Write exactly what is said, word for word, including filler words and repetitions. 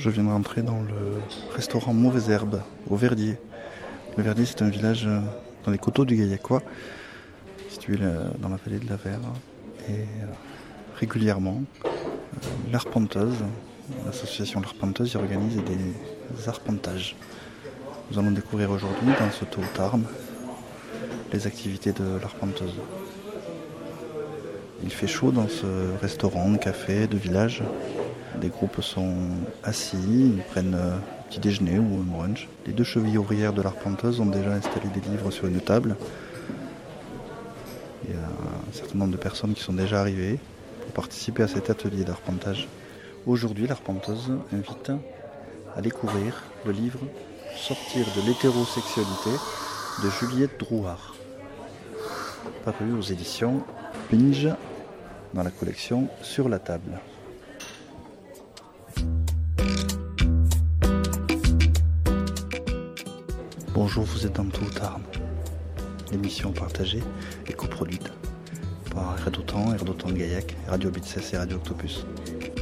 Je viens de rentrer dans le restaurant Mauvaise Herbe, au Verdier. Le Verdier, c'est un village dans les coteaux du Gaillacois, situé dans la vallée de la Verre. Et régulièrement, l'Arpenteuse, l'association L'Arpenteuse, y organise des arpentages. Nous allons découvrir aujourd'hui, dans ce Tôt au Tarn, les activités de l'Arpenteuse. Il fait chaud dans ce restaurant, café de village. Les groupes sont assis, ils prennent un petit déjeuner ou un brunch. Les deux chevilles ouvrières de l'Arpenteuse ont déjà installé des livres sur une table. Il y a un certain nombre de personnes qui sont déjà arrivées pour participer à cet atelier d'arpentage. Aujourd'hui, l'Arpenteuse invite à découvrir le livre « Sortir de l'hétérosexualité » de Juliette Drouhard, paru aux éditions Binge dans la collection Sur la table. Bonjour, vous êtes dans Tôt au Tarn, l'émission partagée et coproduite par Radio Temps, Radio Temps de Gaillac, Radio Bitsès et Radio Octopus.